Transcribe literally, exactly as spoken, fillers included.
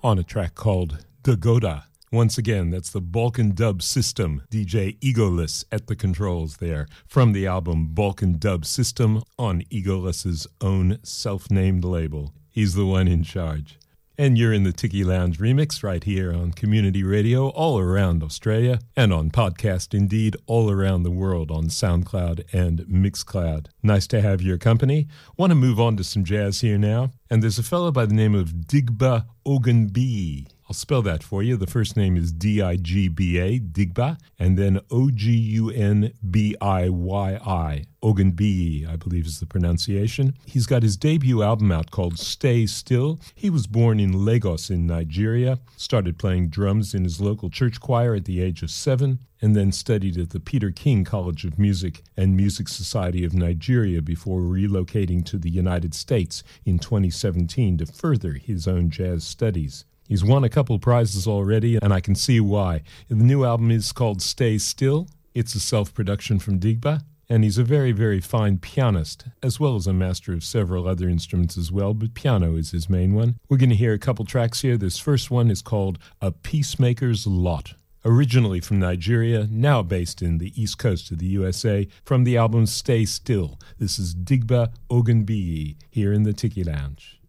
on a track called Dagoda. Once again, that's the Balkan Dub System, D J Egoless at the controls there, from the album Balkan Dub System on Egoless's own self-named label. He's the one in charge. And you're in the Tiki Lounge remix right here on Community Radio all around Australia, and on podcast indeed all around the world on SoundCloud and Mixcloud. Nice to have your company. Want to move on to some jazz here now, and there's a fellow by the name of Digba Ogunbiyi. I'll spell that for you. The first name is D I G B A, Digba, and then O G U N B I Y I. Ogunbiyi, I believe is the pronunciation. He's got his debut album out called Stay Still. He was born in Lagos in Nigeria, started playing drums in his local church choir at the age of seven, and then studied at the Peter King College of Music and Music Society of Nigeria before relocating to the United States in twenty seventeen to further his own jazz studies. He's won a couple prizes already, and I can see why. The new album is called Stay Still. It's a self-production from Digba, and he's a very, very fine pianist, as well as a master of several other instruments as well, but piano is his main one. We're going to hear a couple tracks here. This first one is called A Peacemaker's Lot. Originally from Nigeria, now based in the east coast of the U S A, from the album Stay Still. This is Digba Ogunbiyi here in the Tiki Lounge.